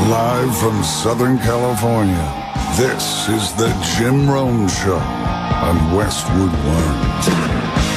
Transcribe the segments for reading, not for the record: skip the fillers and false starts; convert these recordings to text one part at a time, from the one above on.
Live from Southern California, this is the Jim Rome Show on Westwood One.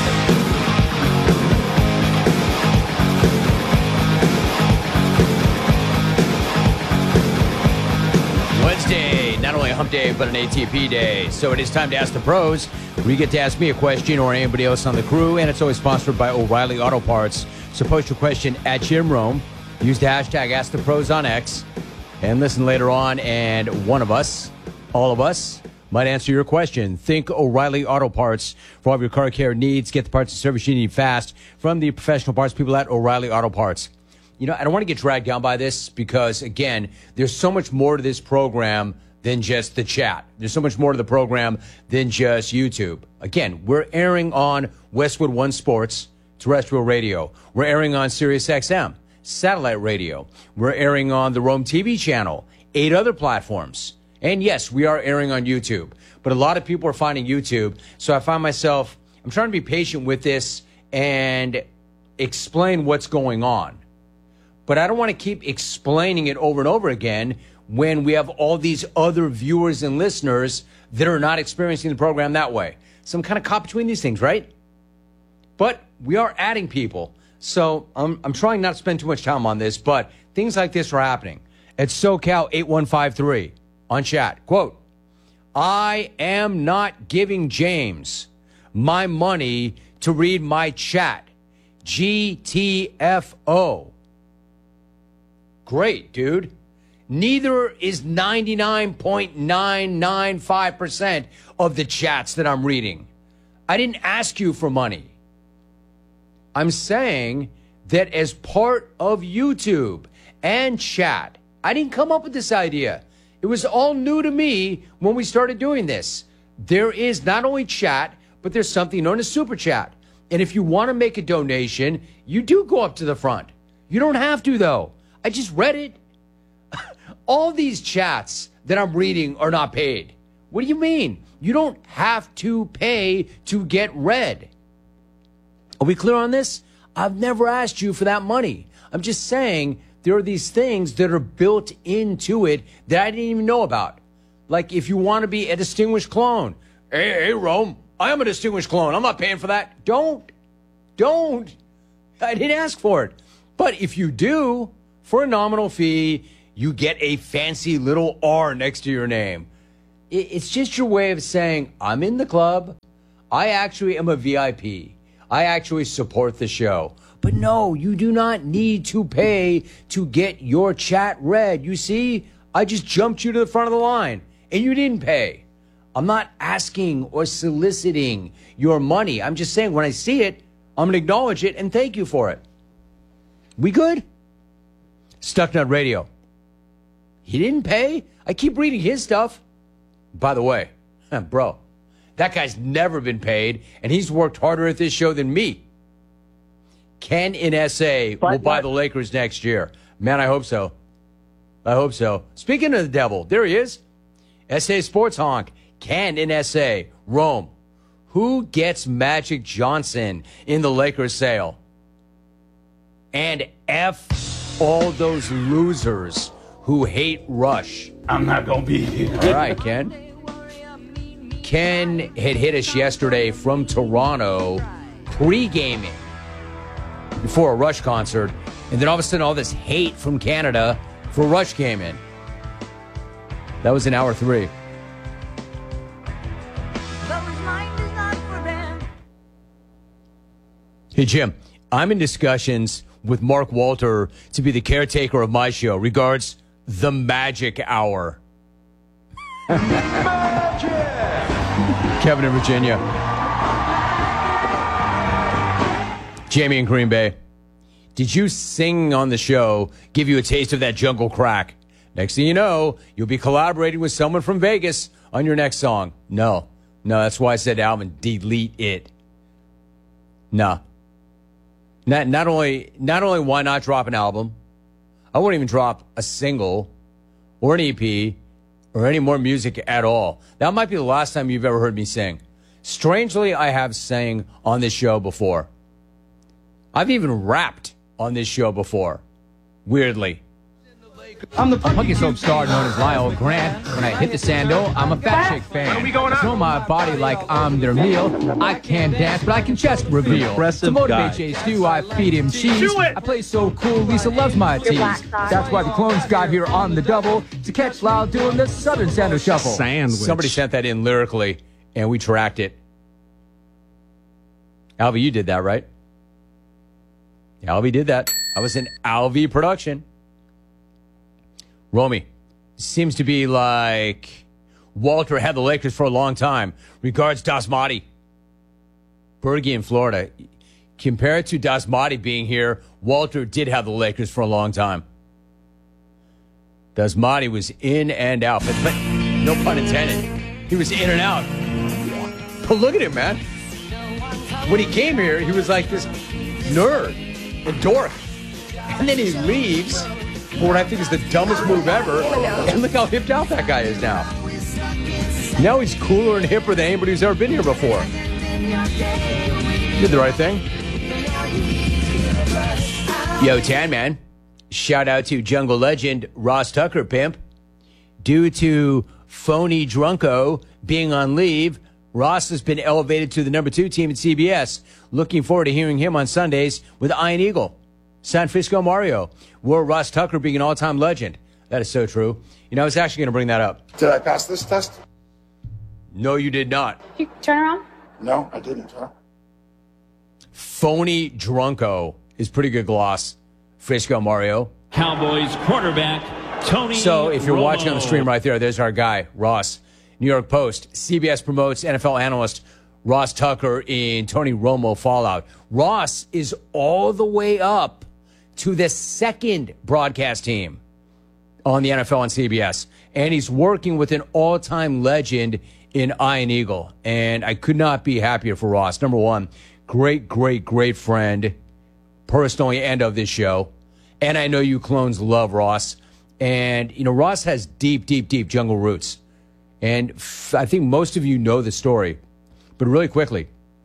Wednesday, not only a hump day, but an ATP day. So it is time to Ask the Pros, where you get to ask me a question or anybody else on the crew, and it's always sponsored by O'Reilly Auto Parts. So post your question at Jim Rome. Use the hashtag Ask the Pros on X. And listen later on, and one of us, all of us, might answer your question. Think O'Reilly Auto Parts for all of your car care needs. Get the parts and service you need fast from the professional parts people at O'Reilly Auto Parts. You know, I don't want to get dragged down by this because, again, there's so much more to this program than just the chat. There's so much more to the program than just YouTube. Again, we're airing on Westwood One Sports, terrestrial radio. We're airing on Sirius XM, satellite radio. We're airing on the Rome TV channel, 8 other platforms. And yes, we are airing on YouTube. But a lot of people are finding YouTube. So I find myself, I'm trying to be patient with this and explain what's going on. But I don't want to keep explaining it over and over again when we have all these other viewers and listeners that are not experiencing the program that way. Some kind of caught between these things, right? But we are adding people. So I'm trying not to spend too much time on this, but things like this are happening. At SoCal8153 on chat, quote, I am not giving James my money to read my chat. GTFO. Great, dude. Neither is 99.995% of the chats that I'm reading. I didn't ask you for money. I'm saying that as part of YouTube and chat, I didn't come up with this idea. It was all new to me when we started doing this. There is not only chat, but there's something known as Super Chat. And if you want to make a donation, you do go up to the front. You don't have to, though. I just read it. All these chats that I'm reading are not paid. What do you mean? You don't have to pay to get read. Are we clear on this? I've never asked you for that money. I'm just saying there are these things that are built into it that I didn't even know about. Like if you want to be a distinguished clone. Hey, Rome, I am a distinguished clone. I'm not paying for that. Don't. I didn't ask for it. But if you do, for a nominal fee, you get a fancy little R next to your name. It's just your way of saying, I'm in the club. I actually am a VIP. I actually support the show. But no, you do not need to pay to get your chat read. You see, I just jumped you to the front of the line, and you didn't pay. I'm not asking or soliciting your money. I'm just saying when I see it, I'm going to acknowledge it and thank you for it. We good? Stucknut Radio. He didn't pay? I keep reading his stuff. By the way, bro, that guy's never been paid, and he's worked harder at this show than me. Ken in SA will buy the Lakers next year. Man, I hope so. I hope so. Speaking of the devil, there he is. SA Sports Honk. Ken in SA. Rome. Who gets Magic Johnson in the Lakers sale? And F all those losers who hate Rush. I'm not going to be here. All right, Ken. Ken had hit us yesterday from Toronto pre-gaming before a Rush concert. And then all of a sudden, all this hate from Canada for Rush came in. That was in hour 3. Hey, Jim, I'm in discussions with Mark Walter to be the caretaker of my show. Regards, The Magic Hour. Magic! Kevin in Virginia. Jamie in Green Bay. Did you sing on the show give you a taste of that jungle crack? Next thing you know, you'll be collaborating with someone from Vegas on your next song. No, that's why I said to Alvin, delete it. No. Not only why not drop an album, I won't even drop a single or an EP or any more music at all. That might be the last time you've ever heard me sing. Strangely, I have sang on this show before. I've even rapped on this show before. Weirdly. I'm the punky soap star known as Lyle Grant. When I hit the sando, I'm a fat chick fan. What are we going on? Show my body like I'm their meal. I can't dance, but I can chest reveal. To motivate Jay Stu, I feed him cheese. I play so cool, Lisa loves my tease. That's why the clones got here on the double to catch Lyle doing the Southern Sando Shuffle. Sandwich. Somebody sent that in lyrically, and we tracked it. Alvy, you did that, right? Alvy did that. I was in Alvy production. Romy, seems to be like Walter had the Lakers for a long time. Regards, Dasmati. Bergie in Florida. Compared to Dasmati being here, Walter did have the Lakers for a long time. Dasmati was in and out, but no pun intended. He was in and out. But look at him, man. When he came here, he was like this nerd and dork. And then he leaves for what I think is the dumbest move ever. And look how hipped out that guy is now. Now he's cooler and hipper than anybody who's ever been here before. Did the right thing. Yo, Tan Man. Shout out to jungle legend Ross Tucker, pimp. Due to phony Drunko being on leave, Ross has been elevated to the number 2 team at CBS. Looking forward to hearing him on Sundays with Iron Eagle. San Francisco Mario. Were Ross Tucker being an all-time legend. That is so true. You know, I was actually going to bring that up. Did I pass this test? No, you did not. You turn around? No, I didn't, huh? Phony Drunko is pretty good gloss. Frisco Mario. Cowboys quarterback Tony So if you're Romo. watching on the stream right there's our guy, Ross. New York Post. CBS promotes NFL analyst Ross Tucker in Tony Romo fallout. Ross is all the way up to the second broadcast team on the NFL on CBS. And he's working with an all-time legend in Iron Eagle. And I could not be happier for Ross. Number one, great, great, great friend, personally and of this show. And I know you clones love Ross. And, you know, Ross has deep, deep, deep jungle roots. And I think most of you know the story. But really quickly,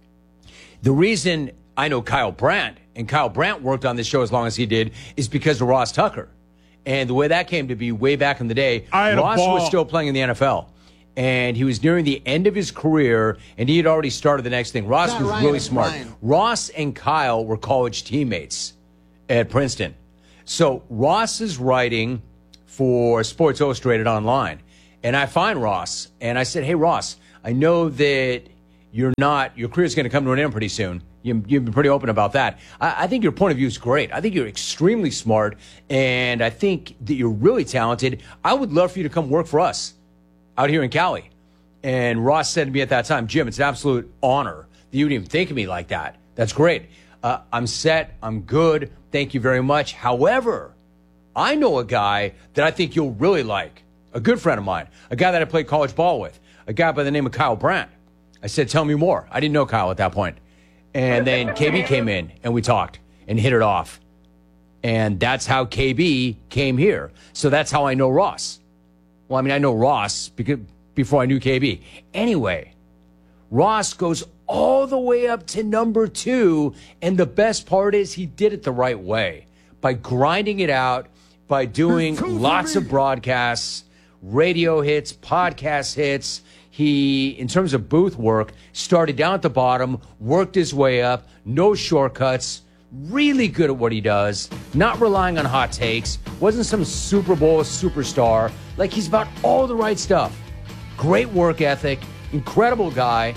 the reason I know Kyle Brandt, and Kyle Brandt worked on this show as long as he did, is because of Ross Tucker. And the way that came to be way back in the day, Ross was still playing in the NFL. And he was nearing the end of his career, and he had already started the next thing. Ross was really smart. Ross and Kyle were college teammates at Princeton. So Ross is writing for Sports Illustrated Online. And I find Ross, and I said, hey, Ross, I know that your career's going to come to an end pretty soon. You've been pretty open about that. I think your point of view is great. I think you're extremely smart, and I think that you're really talented. I would love for you to come work for us out here in Cali. And Ross said to me at that time, Jim, it's an absolute honor that you would even think of me like that. That's great. I'm set. I'm good. Thank you very much. However, I know a guy that I think you'll really like, a good friend of mine, a guy that I played college ball with, a guy by the name of Kyle Brandt. I said, tell me more. I didn't know Kyle at that point. And then KB came in, and we talked and hit it off. And that's how KB came here. So that's how I know Ross. Well, I mean, I know Ross because before I knew KB. Anyway, Ross goes all the way up to number 2, and the best part is he did it the right way. By grinding it out, by doing lots of broadcasts, radio hits, podcast hits. He, in terms of booth work, started down at the bottom, worked his way up, no shortcuts, really good at what he does, not relying on hot takes, wasn't some Super Bowl superstar. Like, he's about all the right stuff. Great work ethic, incredible guy,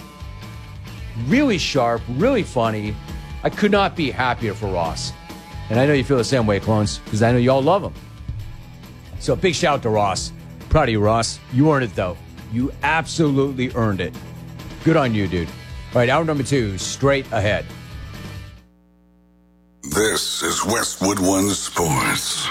really sharp, really funny. I could not be happier for Ross. And I know you feel the same way, clones, because I know you all love him. So big shout out to Ross. Proud of you, Ross. You earned it, though. You absolutely earned it. Good on you, dude. All right, hour number 2, straight ahead. This is Westwood One Sports.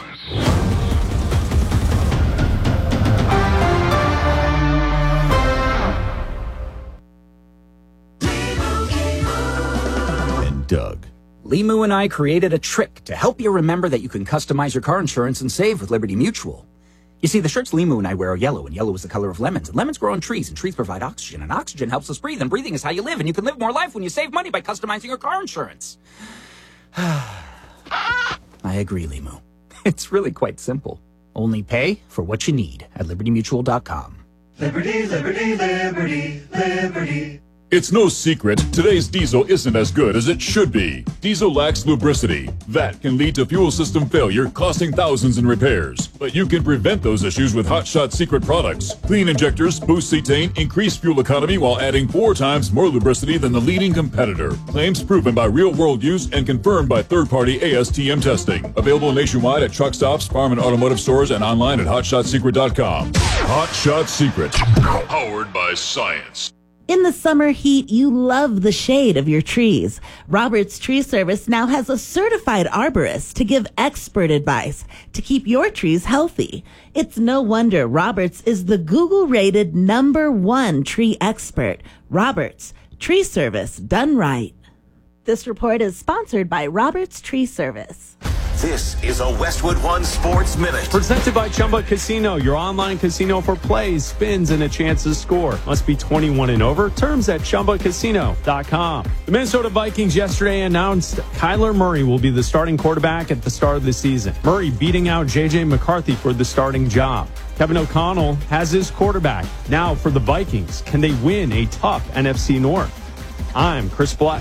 And Doug. Limu and I created a trick to help you remember that you can customize your car insurance and save with Liberty Mutual. You see, the shirts Limu and I wear are yellow, and yellow is the color of lemons. And lemons grow on trees, and trees provide oxygen, and oxygen helps us breathe, and breathing is how you live, and you can live more life when you save money by customizing your car insurance. I agree, Limu. It's really quite simple. Only pay for what you need at libertymutual.com. Liberty, liberty, liberty, liberty. It's no secret, today's diesel isn't as good as it should be. Diesel lacks lubricity. That can lead to fuel system failure, costing thousands in repairs. But you can prevent those issues with Hot Shot Secret products. Clean injectors, boost cetane, increase fuel economy while adding 4 times more lubricity than the leading competitor. Claims proven by real-world use and confirmed by third-party ASTM testing. Available nationwide at truck stops, farm and automotive stores, and online at hotshotsecret.com. Hot Shot Secret. Powered by science. In the summer heat, you love the shade of your trees. Roberts Tree Service now has a certified arborist to give expert advice to keep your trees healthy. It's no wonder Roberts is the Google-rated #1 tree expert. Roberts Tree Service, done right. This report is sponsored by Roberts Tree Service. This is a Westwood One Sports Minute. Presented by Chumba Casino, your online casino for plays, spins, and a chance to score. Must be 21 and over. Terms at ChumbaCasino.com. The Minnesota Vikings yesterday announced Kyler Murray will be the starting quarterback at the start of the season. Murray beating out J.J. McCarthy for the starting job. Kevin O'Connell has his quarterback. Now for the Vikings, can they win a tough NFC North? I'm Chris Black.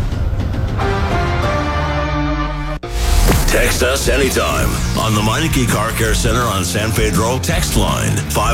Text us anytime on the Meineke Car Care Center on San Pedro. Text line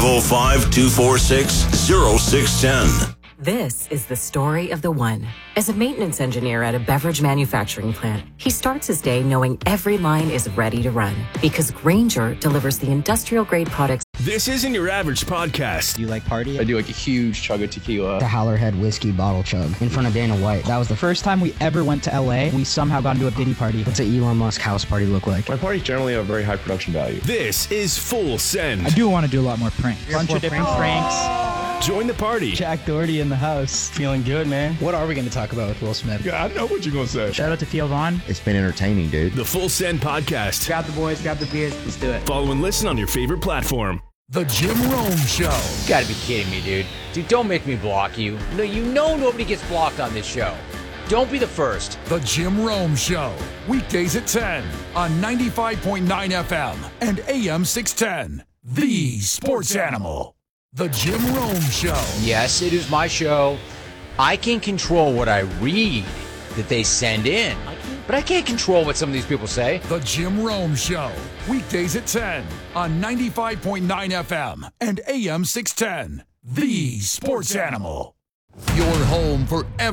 505-246-0610. This is the story of the one. As a maintenance engineer at a beverage manufacturing plant, he starts his day knowing every line is ready to run because Grainger delivers the industrial-grade products. This isn't your average podcast. Do you like party? I do like a huge chug of tequila. The Howlerhead whiskey bottle chug in front of Dana White. That was the first time we ever went to LA. We somehow got into a Diddy party. What's an Elon Musk house party look like? My parties generally have very high production value. This is Full Send. I do want to do a lot more pranks. Bunch of different pranks. Join the party. Jack Doherty in the house. Feeling good, man. What are we going to talk about with Will Smith? Yeah, I know what you're going to say. Shout out to Theo Vaughn. It's been entertaining, dude. The Full Send podcast. Grab the boys, grab the beers, let's do it. Follow and listen on your favorite platform. The Jim Rome Show. You gotta be kidding me, dude. Dude, don't make me block you. No, you know nobody gets blocked on this show. Don't be the first. The Jim Rome Show. Weekdays at 10 on 95.9 FM and AM 610. The Sports Animal. The Jim Rome Show. Yes, it is my show. I can control what I read that they send in. But I can't control what some of these people say. The Jim Rome Show. Weekdays at 10 on 95.9 FM and AM 610. The Sports Animal. Your home for